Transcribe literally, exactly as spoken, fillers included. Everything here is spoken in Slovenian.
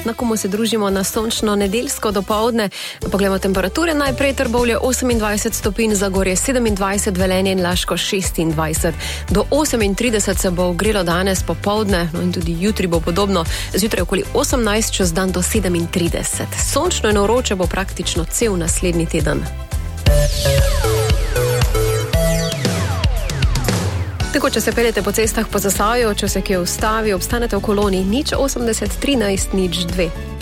na komu se družimo na sončno nedeljsko dopoldne. Poglejmo temperature, najprej Trbovlje osemindvajset stopinj, Zagorje sedemindvajset, Velenje in Laško šestindvajset. Do osemintrideset se bo ogrelo danes popoldne, no in tudi jutri bo podobno, zjutraj okoli osemnajst, čez dan do sedemintrideset. Sončno in vroče bo praktično cel naslednji teden. Tako, če se peljete po cestah po Zasavju, če se kje ustavi, obstanete v koloni nič osemdeset trinajst nič dve.